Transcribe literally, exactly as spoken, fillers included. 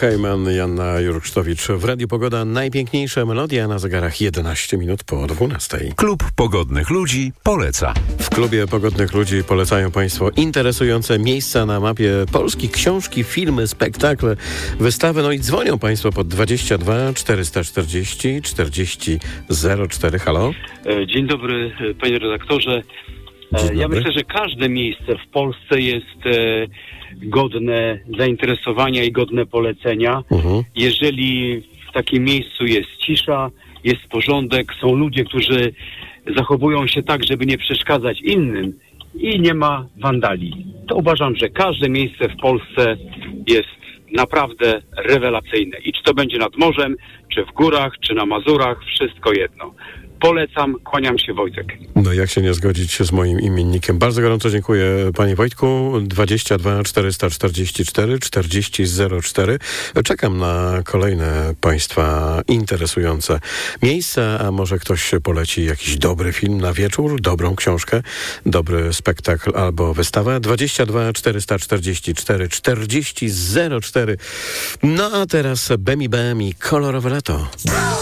Hejman, Joanna Jurksztowicz. W Radiu Pogoda najpiękniejsze melodie, a na zegarach jedenaście minut po dwunastej. Klub Pogodnych Ludzi poleca. W Klubie Pogodnych Ludzi polecają Państwo interesujące miejsca na mapie Polski, książki, filmy, spektakle, wystawy. No i dzwonią Państwo pod dwadzieścia dwa czterysta czterdzieści czterdzieści zero cztery. Halo? Dzień dobry, panie redaktorze. Dzień Ja dobry. myślę, że każde miejsce w Polsce jest e, godne zainteresowania i godne polecenia. Mhm. Jeżeli w takim miejscu jest cisza, jest porządek, są ludzie, którzy zachowują się tak, żeby nie przeszkadzać innym i nie ma wandali, to uważam, że każde miejsce w Polsce jest naprawdę rewelacyjne. I czy to będzie nad morzem, czy w górach, czy na Mazurach, wszystko jedno. Polecam, kłaniam się, Wojtek. No jak się nie zgodzić z moim imiennikiem. Bardzo gorąco dziękuję, panie Wojtku. dwadzieścia dwa czterysta czterdzieści cztery czterdzieści zero cztery. Czekam na kolejne Państwa interesujące miejsca, a może ktoś poleci jakiś dobry film na wieczór, dobrą książkę, dobry spektakl albo wystawę. dwadzieścia dwa czterysta czterdzieści cztery czterdzieści zero cztery. No a teraz Bemi Bemi, kolorowe lato.